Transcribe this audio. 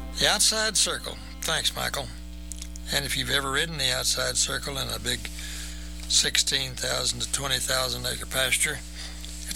The outside circle. Thanks, Michael. And if you've ever ridden the outside circle in a big 16,000 to 20,000 acre pasture,